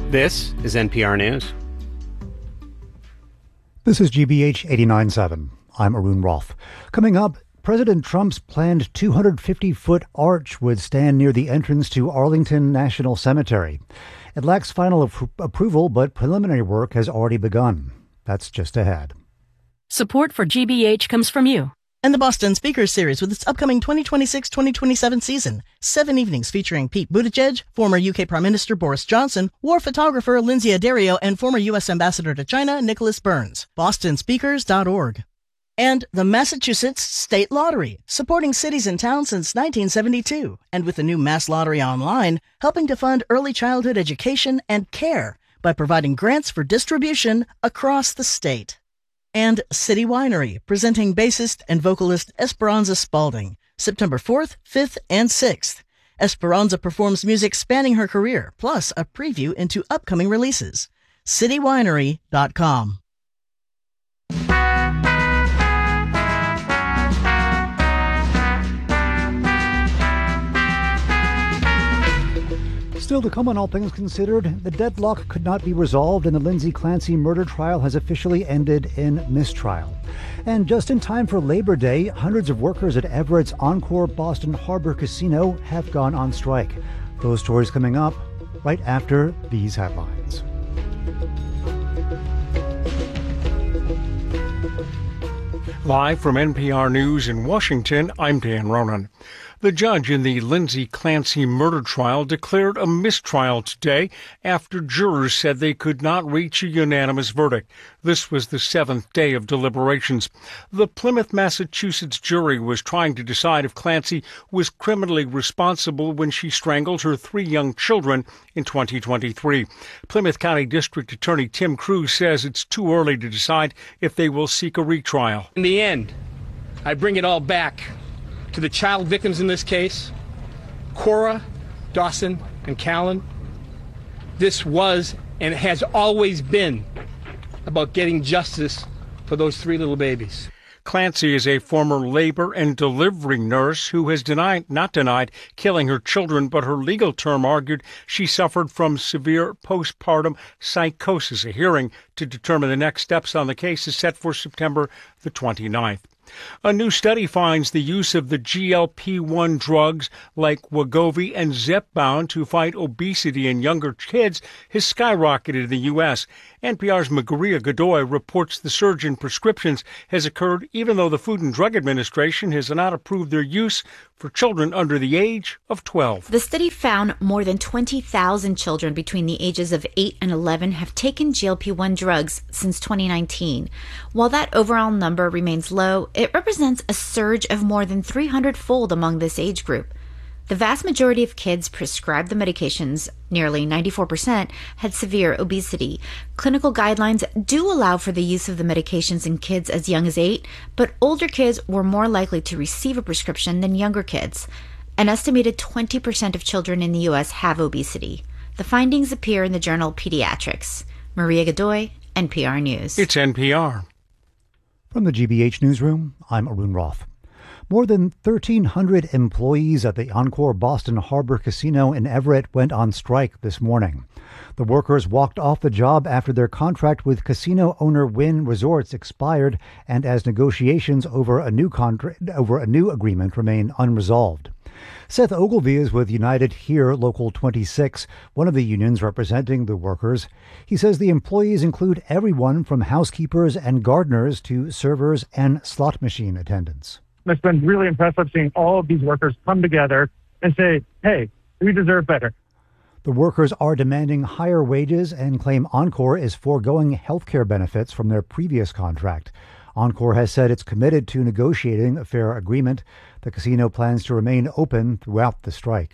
This is NPR News. This is GBH 89.7. I'm Arun Roth. Coming up, President Trump's planned 250-foot arch would stand near the entrance to Arlington National Cemetery. It lacks final approval, but preliminary work has already begun. That's just ahead. Support for GBH comes from you. And the Boston Speakers Series with its upcoming 2026-2027 season. 7 evenings featuring Pete Buttigieg, former UK Prime Minister Boris Johnson, war photographer Lindsay Addario, and former U.S. Ambassador to China Nicholas Burns. BostonSpeakers.org. And the Massachusetts State Lottery, supporting cities and towns since 1972. And with the new Mass Lottery Online, helping to fund early childhood education and care by providing grants for distribution across the state. And City Winery, presenting bassist and vocalist Esperanza Spalding, September 4th, 5th, and 6th. Esperanza performs music spanning her career, plus a preview into upcoming releases. citywinery.com. Still to come on All Things Considered, the deadlock could not be resolved and the Lindsay Clancy murder trial has officially ended in mistrial. And just in time for Labor Day, hundreds of workers at Everett's Encore Boston Harbor Casino have gone on strike. Those stories coming up right after these headlines. Live from NPR News in Washington, I'm Dan Ronan. The judge in the Lindsay Clancy murder trial declared a mistrial today after jurors said they could not reach a unanimous verdict. This was the 7th day of deliberations. The Plymouth, Massachusetts jury was trying to decide if Clancy was criminally responsible when she strangled her 3 young children in 2023. Plymouth County District Attorney Tim Cruz says it's too early to decide if they will seek a retrial. In the end, I bring it all back to the child victims in this case, Cora, Dawson, and Callan. This was and has always been about getting justice for those 3 little babies. Clancy is a former labor and delivery nurse who has not denied killing her children, but her legal term argued she suffered from severe postpartum psychosis. A hearing to determine the next steps on the case is set for September the 29th. A new study finds the use of the GLP-1 drugs like Wegovy and Zepbound to fight obesity in younger kids has skyrocketed in the U.S. NPR's Maria Godoy reports the surge in prescriptions has occurred even though the Food and Drug Administration has not approved their use for children under the age of 12. The study found more than 20,000 children between the ages of 8 and 11 have taken GLP-1 drugs since 2019. While that overall number remains low, it represents a surge of more than 300-fold among this age group. The vast majority of kids prescribed the medications, nearly 94%, had severe obesity. Clinical guidelines do allow for the use of the medications in kids as young as 8, but older kids were more likely to receive a prescription than younger kids. An estimated 20% of children in the U.S. have obesity. The findings appear in the journal Pediatrics. Maria Godoy, NPR News. It's NPR. From the GBH Newsroom, I'm Arun Roth. More than 1,300 employees at the Encore Boston Harbor Casino in Everett went on strike this morning. The workers walked off the job after their contract with casino owner Wynn Resorts expired and as negotiations over a new agreement remain unresolved. Seth Ogilvie is with United Here Local 26, one of the unions representing the workers. He says the employees include everyone from housekeepers and gardeners to servers and slot machine attendants. It's been really impressive seeing all of these workers come together and say, hey, we deserve better. The workers are demanding higher wages and claim Encore is foregoing health care benefits from their previous contract. Encore has said it's committed to negotiating a fair agreement. The casino plans to remain open throughout the strike.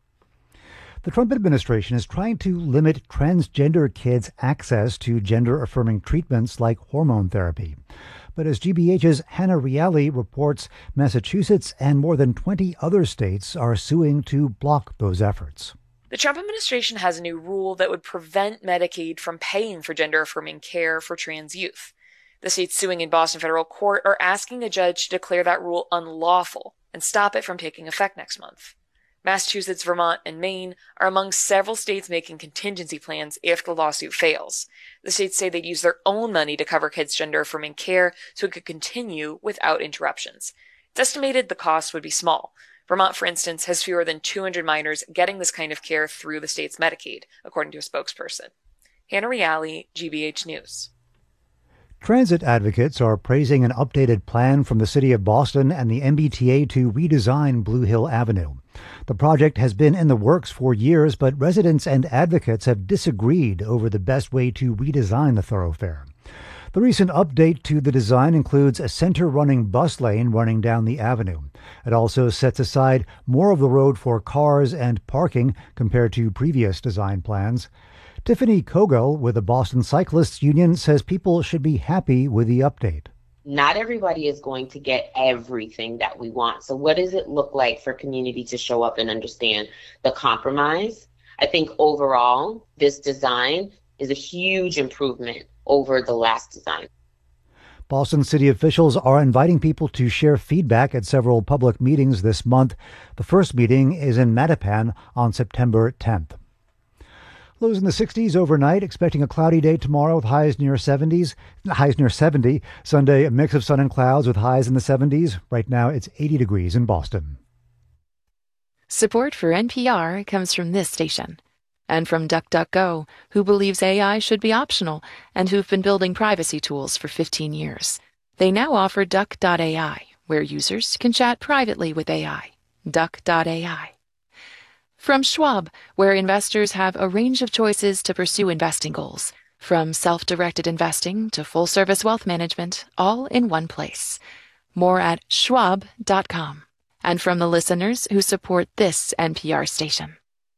The Trump administration is trying to limit transgender kids' access to gender-affirming treatments like hormone therapy. But as GBH's Hannah Reale reports, Massachusetts and more than 20 other states are suing to block those efforts. The Trump administration has a new rule that would prevent Medicaid from paying for gender-affirming care for trans youth. The states suing in Boston federal court are asking a judge to declare that rule unlawful and stop it from taking effect next month. Massachusetts, Vermont, and Maine are among several states making contingency plans if the lawsuit fails. The states say they'd use their own money to cover kids' gender-affirming care so it could continue without interruptions. It's estimated the cost would be small. Vermont, for instance, has fewer than 200 minors getting this kind of care through the state's Medicaid, according to a spokesperson. Hannah Reale, GBH News. Transit advocates are praising an updated plan from the city of Boston and the MBTA to redesign Blue Hill Avenue. The project has been in the works for years, but residents and advocates have disagreed over the best way to redesign the thoroughfare. The recent update to the design includes a center-running bus lane running down the avenue. It also sets aside more of the road for cars and parking compared to previous design plans. Tiffany Kogel with the Boston Cyclists Union says people should be happy with the update. Not everybody is going to get everything that we want. So what does it look like for community to show up and understand the compromise? I think overall, this design is a huge improvement over the last design. Boston city officials are inviting people to share feedback at several public meetings this month. The first meeting is in Mattapan on September 10th. Lows in the 60s overnight, expecting a cloudy day tomorrow with highs near 70. Sunday, a mix of sun and clouds with highs in the 70s. Right now, it's 80 degrees in Boston. Support for NPR comes from this station and from DuckDuckGo, who believes AI should be optional and who've been building privacy tools for 15 years. They now offer Duck.ai, where users can chat privately with AI. Duck.ai. From Schwab, where investors have a range of choices to pursue investing goals, from self-directed investing to full-service wealth management, all in one place. More at schwab.com. And from the listeners who support this NPR station.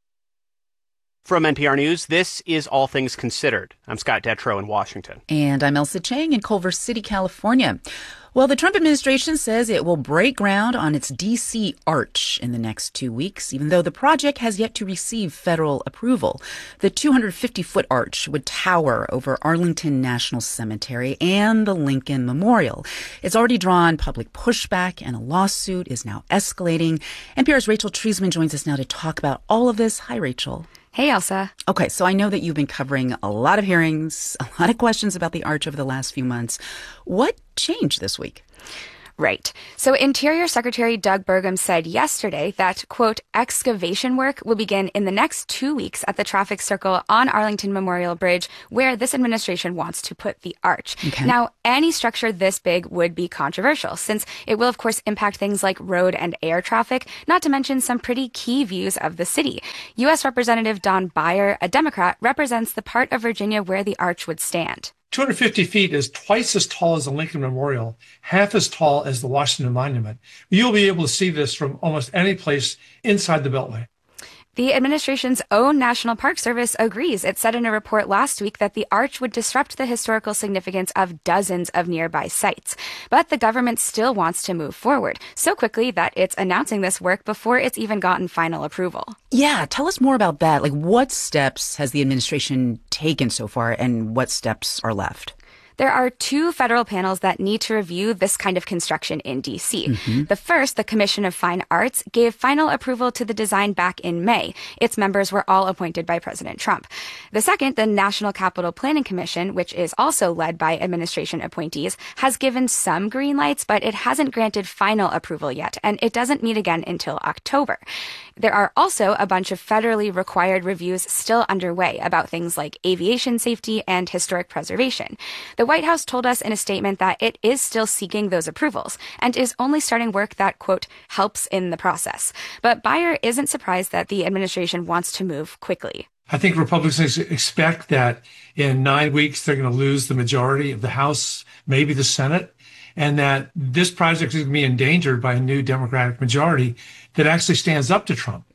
From NPR News, this is All Things Considered. I'm Scott Detrow in Washington. And I'm Elsa Chang in Culver City, California. Well, the Trump administration says it will break ground on its D.C. Arch in the next 2 weeks, even though the project has yet to receive federal approval. The 250-foot arch would tower over Arlington National Cemetery and the Lincoln Memorial. It's already drawn public pushback, and a lawsuit is now escalating. NPR's Rachel Treisman joins us now to talk about all of this. Hi, Rachel. Hey, Elsa. Okay, so I know that you've been covering a lot of hearings, a lot of questions about the arch over the last few months. What changed this week? Right. So Interior Secretary Doug Burgum said yesterday that, quote, excavation work will begin in the next 2 weeks at the traffic circle on Arlington Memorial Bridge, where this administration wants to put the arch. Okay. Now, any structure this big would be controversial, since it will, of course, impact things like road and air traffic, not to mention some pretty key views of the city. U.S. Representative Don Beyer, a Democrat, represents the part of Virginia where the arch would stand. 250 feet is twice as tall as the Lincoln Memorial, half as tall as the Washington Monument. You'll be able to see this from almost any place inside the Beltway. The administration's own National Park Service agrees. It said in a report last week that the arch would disrupt the historical significance of dozens of nearby sites. But the government still wants to move forward so quickly that it's announcing this work before it's even gotten final approval. Yeah, tell us more about that. Like, what steps has the administration taken so far, and what steps are left? There are 2 federal panels that need to review this kind of construction in D.C. Mm-hmm. The first, the Commission of Fine Arts, gave final approval to the design back in May. Its members were all appointed by President Trump. The second, the National Capital Planning Commission, which is also led by administration appointees, has given some green lights, but it hasn't granted final approval yet, and it doesn't meet again until October. There are also a bunch of federally required reviews still underway about things like aviation safety and historic preservation. The White House told us in a statement that it is still seeking those approvals and is only starting work that, quote, helps in the process. But Beyer isn't surprised that the administration wants to move quickly. I think Republicans expect that in 9 weeks they're going to lose the majority of the House, maybe the Senate, and that this project is going to be endangered by a new Democratic majority that actually stands up to Trump.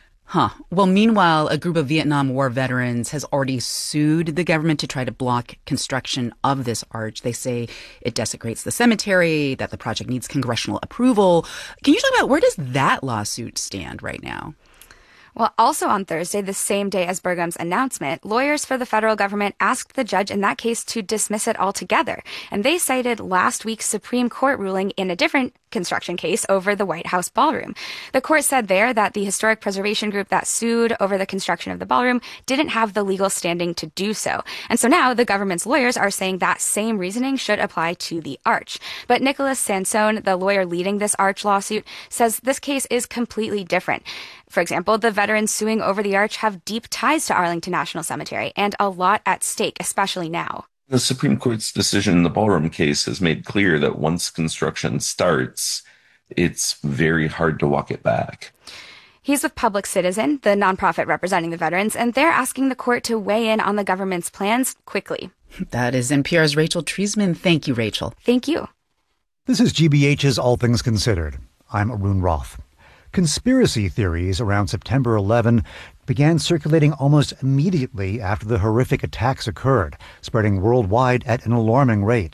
Well, meanwhile, a group of Vietnam War veterans has already sued the government to try to block construction of this arch. They say it desecrates the cemetery, that the project needs congressional approval. Can you talk about where does that lawsuit stand right now? Well, also on Thursday, the same day as Burgum's announcement, lawyers for the federal government asked the judge in that case to dismiss it altogether. And they cited last week's Supreme Court ruling in a different construction case over the White House ballroom. The court said there that the historic preservation group that sued over the construction of the ballroom didn't have the legal standing to do so. And so now the government's lawyers are saying that same reasoning should apply to the arch. But Nicholas Sansone, the lawyer leading this arch lawsuit, says this case is completely different. For example, the veterans suing over the arch have deep ties to Arlington National Cemetery and a lot at stake, especially now. The Supreme Court's decision in the ballroom case has made clear that once construction starts, it's very hard to walk it back. He's with Public Citizen, the nonprofit representing the veterans, and they're asking the court to weigh in on the government's plans quickly. That is NPR's Rachel Treisman. Thank you, Rachel. Thank you. This is GBH's All Things Considered. I'm Arun Roth. Conspiracy theories around September 11 began circulating almost immediately after the horrific attacks occurred, spreading worldwide at an alarming rate.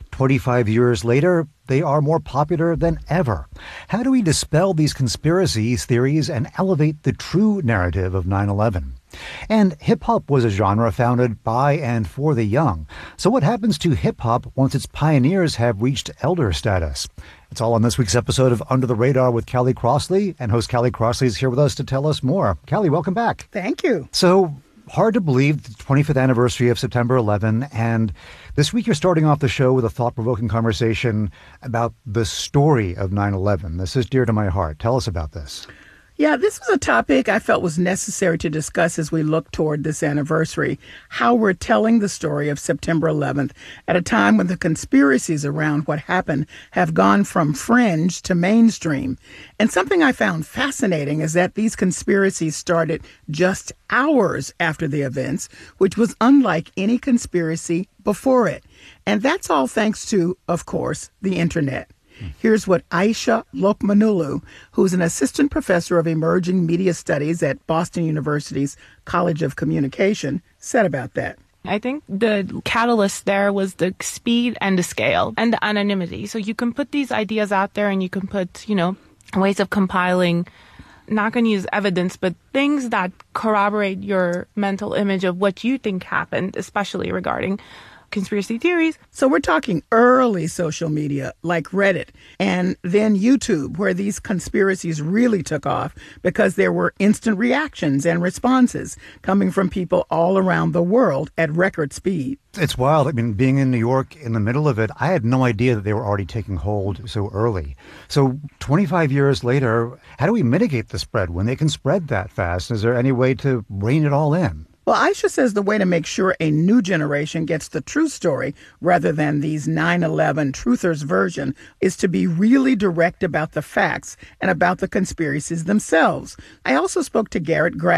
25 years later, they are more popular than ever. How do we dispel these conspiracy theories and elevate the true narrative of 9/11? And hip-hop was a genre founded by and for the young. So what happens to hip-hop once its pioneers have reached elder status? It's all on this week's episode of Under the Radar with Callie Crossley, and host Callie Crossley is here with us to tell us more. Callie, welcome back. Thank you. So, hard to believe the 25th anniversary of September 11, and this week you're starting off the show with a thought-provoking conversation about the story of 9/11. This is dear to my heart. Tell us about this. Yeah, this was a topic I felt was necessary to discuss as we look toward this anniversary, how we're telling the story of September 11th at a time when the conspiracies around what happened have gone from fringe to mainstream. And something I found fascinating is that these conspiracies started just hours after the events, which was unlike any conspiracy before it. And that's all thanks to, of course, the internet. Here's what Aisha Lokmanulu, who's an assistant professor of emerging media studies at Boston University's College of Communication, said about that. I think the catalyst there was the speed and the scale and the anonymity. So you can put these ideas out there and you can put, ways of compiling, not going to use evidence, but things that corroborate your mental image of what you think happened, especially regarding conspiracy theories. So we're talking early social media like Reddit and then YouTube, where these conspiracies really took off because there were instant reactions and responses coming from people all around the world at record speed. It's wild. I mean, being in New York in the middle of it, I had no idea that they were already taking hold so early. So 25 years later, how do we mitigate the spread when they can spread that fast? Is there any way to rein it all in? Well, Aisha says the way to make sure a new generation gets the true story rather than these 9/11 truthers version is to be really direct about the facts and about the conspiracies themselves. I also spoke to Garrett Graff,